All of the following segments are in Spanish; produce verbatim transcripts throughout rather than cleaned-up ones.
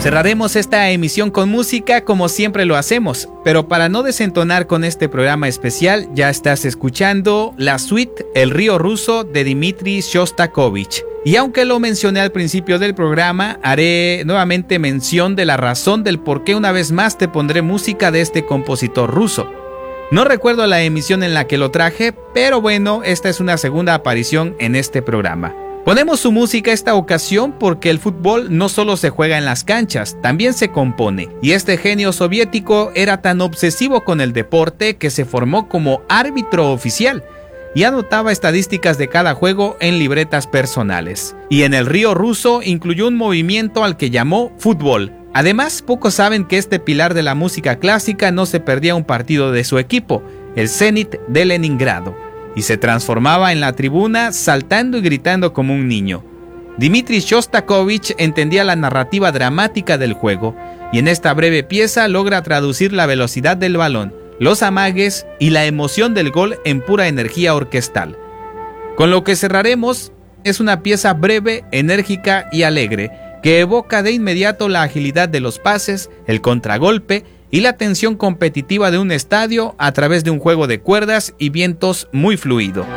Cerraremos esta emisión con música como siempre lo hacemos, pero para no desentonar con este programa especial, ya estás escuchando la suite El Río Ruso de Dmitri Shostakovich. Y aunque lo mencioné al principio del programa, haré nuevamente mención de la razón del por qué una vez más te pondré música de este compositor ruso. No recuerdo la emisión en la que lo traje, pero bueno, esta es una segunda aparición en este programa. Ponemos su música esta ocasión porque el fútbol no solo se juega en las canchas, también se compone. Y este genio soviético era tan obsesivo con el deporte que se formó como árbitro oficial y anotaba estadísticas de cada juego en libretas personales. Y en el Río Ruso incluyó un movimiento al que llamó fútbol. Además, pocos saben que este pilar de la música clásica no se perdía un partido de su equipo, el Zenit de Leningrado, y se transformaba en la tribuna saltando y gritando como un niño. Dmitri Shostakovich entendía la narrativa dramática del juego, y en esta breve pieza logra traducir la velocidad del balón, los amagues y la emoción del gol en pura energía orquestal. Con lo que cerraremos es una pieza breve, enérgica y alegre, que evoca de inmediato la agilidad de los pases, el contragolpe y la tensión competitiva de un estadio a través de un juego de cuerdas y vientos muy fluido.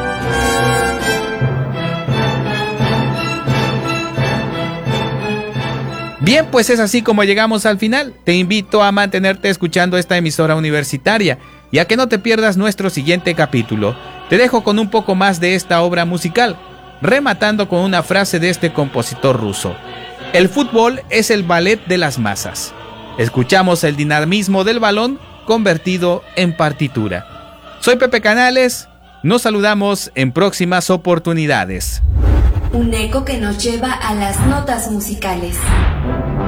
Bien, pues es así como llegamos al final. Te invito a mantenerte escuchando esta emisora universitaria y a que no te pierdas nuestro siguiente capítulo. Te dejo con un poco más de esta obra musical, rematando con una frase de este compositor ruso: el fútbol es el ballet de las masas. Escuchamos el dinamismo del balón convertido en partitura. Soy Pepe Canales, nos saludamos en próximas oportunidades. Un eco que nos lleva a las notas musicales.